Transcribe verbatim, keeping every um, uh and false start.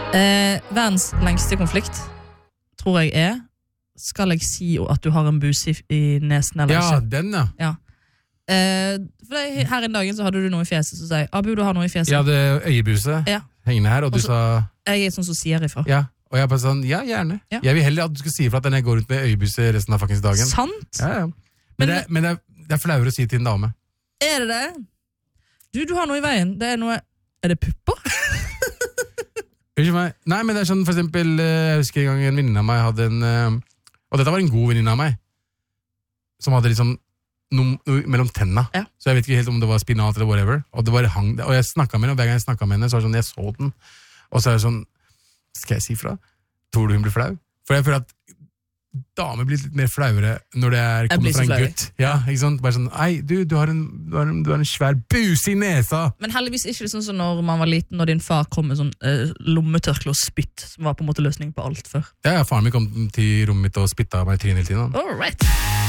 Eh, verdens lengste konflikt, tror jeg er, skal jeg si at du har en buse i, i nesen eller Ja, ikke? den ja. Ja. Eh, for det, her en dagen så hadde du noe i fjeset, så sa jeg, Abu, du har noe i fjeset. Jeg hadde øyebuse Ja. hengende her, og du Også, sa... Jeg er sånn som sier ifra. Ja, og jeg bare sånn, ja, gjerne. Ja. Jeg vil heller at du skal si ifra at jeg går rundt med øyebuse resten av fucking dagen. Sant? Ja, ja. Men, Men- det, men det, er, det er flauere å si til en dame. Er det det? Du, du har noe i veien. Det er noe... Er det pupper? Unnskyld meg. Nei, men det er sånn, for eksempel, eh, jeg husker en gang en venninne av meg hadde en, eh, og dette var en god venninne av meg, som hadde liksom noe, noe mellom tenna. Ja. Så jeg vet ikke helt om det var spinat eller whatever, og det bare hang der. Og jeg snakket med henne, og hver gang jeg snakket med henne, så var det sånn, jeg så den, og så er det sånn, skal jeg si fra? Tror du hun blir flau? For jeg føler at damer blir litt mer flauere når det er, kommer blir fra så en flau. gutt. Ja, ikke sant? Bare sånn, ei, du, du har en, du har en, du har en svær buse i nesa. Men heldigvis ikke det sånn som når man var liten, og din far kom med sånn eh, lommetørkle og spytt, som var på en måte løsning på alt før. Ja, ja, faren min kom til rommet mitt og spyttet av meg i trynet hele tiden. All right.